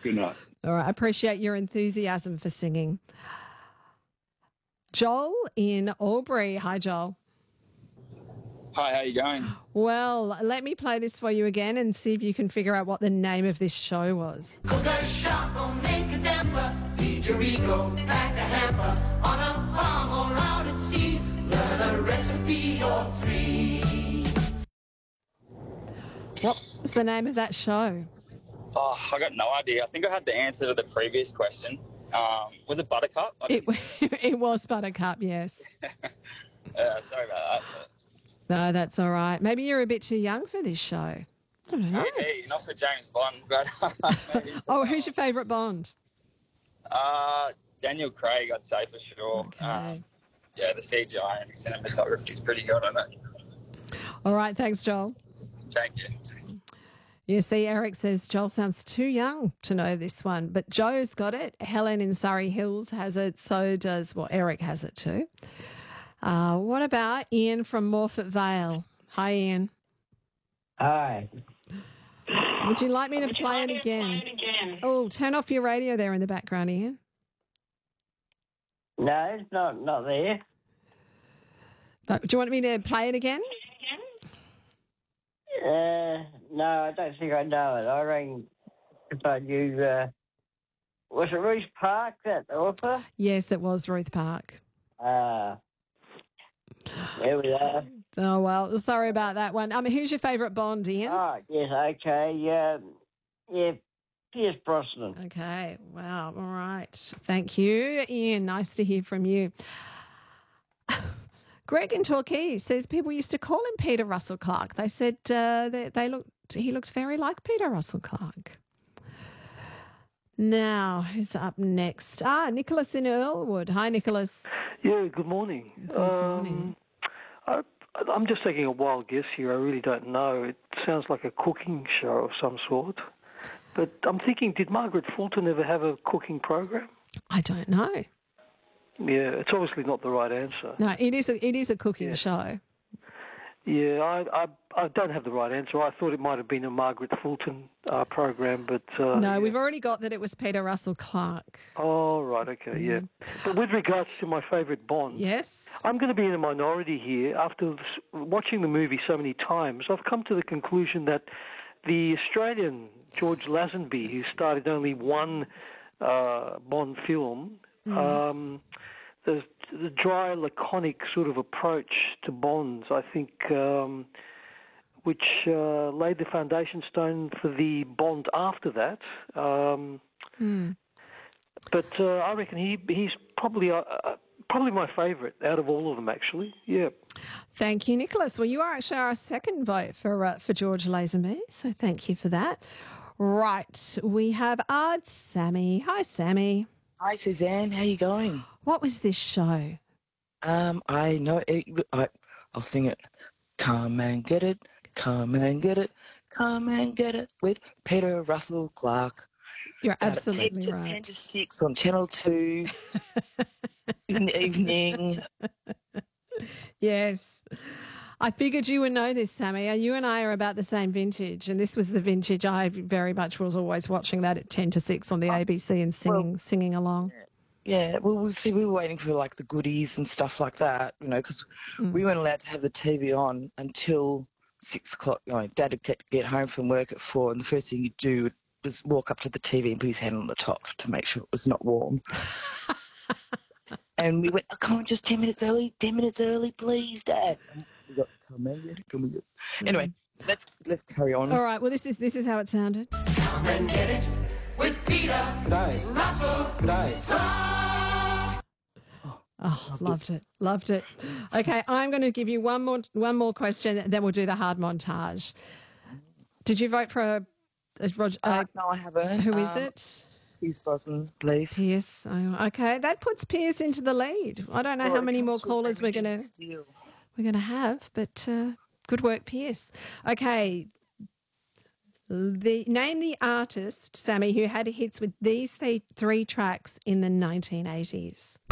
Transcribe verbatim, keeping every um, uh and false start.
Good night. All right, I appreciate your enthusiasm for singing. Joel in Albury. Hi, Joel. Hi, how you going? Well, let me play this for you again and see if you can figure out what the name of this show was. Cook a shop or make a damper, feed your ego, pack a hamper, on a farm or out at sea, learn a recipe or three. What was the name of that show? Oh, I got no idea. I think I had the answer to the previous question. Um, was it Buttercup? I It, it was Buttercup, yes. uh, sorry about that. But... No, that's all right. Maybe you're a bit too young for this show. I don't know. Hey, not for James Bond, but maybe. Oh, who's your favourite Bond? Uh, Daniel Craig, I'd say for sure. Okay. Um, yeah, the C G I and cinematography is pretty good on it. All right, thanks, Joel. Thank you. You see, Eric says Joel sounds too young to know this one, but Joe's got it. Helen in Surrey Hills has it. So does, well, Eric has it too. Uh, what about Ian from Morfett Vale? Hi, Ian. Hi. Would you like me to Would you play like it me to again? play it again? Oh, turn off your radio there in the background, Ian. No, it's not, not there. Uh, do you want me to play it again? Uh, no, I don't think I know it. I rang if I knew, uh, was it Ruth Park, that author? Yes, it was Ruth Park. Uh, there we are. Oh, well, sorry about that one. Um, who's your favourite Bond, Ian? Oh, yes, okay. Yeah, yeah, Pierce Brosnan. Okay, wow, all right. Thank you, Ian. Nice to hear from you. Greg in Torquay says people used to call him Peter Russell Clark. They said uh, they, they looked, he looked very like Peter Russell Clark. Now, who's up next? Ah, Nicholas in Earlwood. Hi, Nicholas. Yeah, good morning. Good morning. Um, I, I'm just taking a wild guess here. I really don't know. It sounds like a cooking show of some sort. But I'm thinking, did Margaret Fulton ever have a cooking program? I don't know. Yeah, it's obviously not the right answer. No, it is a, it is a cooking Yeah. show. Yeah, I, I I don't have the right answer. I thought it might have been a Margaret Fulton uh, program, but... Uh, No, yeah. we've already got that it was Peter Russell Clark. Oh, right, okay, yeah. But with regards to my favourite Bond... Yes? I'm going to be in a minority here. After this, watching the movie so many times, I've come to the conclusion that the Australian George Lazenby, who started only one uh, Bond film... Mm. Um, the, the dry, laconic sort of approach to Bonds, I think, um, which uh, laid the foundation stone for the Bond after that. Um, Mm. But uh, I reckon he he's probably uh, uh, probably my favourite out of all of them, actually. Yeah. Thank you, Nicholas. Well, you are actually our second vote for uh, for George Lazenby, so thank you for that. Right, we have Ard Sammy. Hi, Sammy. Hi, Suzanne. How you going? What was this show? Um, I know it. I, I'll sing it. Come and get it. Come and get it. Come and get it with Peter Russell Clark. You're Uh, absolutely ten to, right. ten to six on Channel two in the evening. Yes. I figured you would know this, Sammy. You and I are about the same vintage, and this was the vintage I very much was always watching that at ten to six on the A B C and singing Well, singing along. Yeah, well, we see, we were waiting for like the goodies and stuff like that, you know, because Mm. we weren't allowed to have the T V on until six o'clock. You know, Dad would get, get home from work at four, and the first thing he'd do was walk up to the T V and put his hand on the top to make sure it was not warm. And we went, oh, come on, just ten minutes early, ten minutes early, please, Dad. And we got, come and get it, come and get it. Anyway, let's let's carry on. All right. Well, this is this is how it sounded. Come and get it with Peter G'day. Russell G'day. Clark. Oh, loved it, loved it. Okay, I'm going to give you one more one more question, then we'll do the hard montage. Did you vote for a, a Roger? Uh, Uh, no, I haven't. who is Um, it? Pierce Brosnan, please. Pierce. Oh, okay, that puts Pierce into the lead. I don't know Well, how it many comes more with callers we're Richard going to Steele. we're going to have, but uh, good work, Pierce. Okay. The name the artist, Sammy, who had hits with these th- three tracks in the nineteen eighties.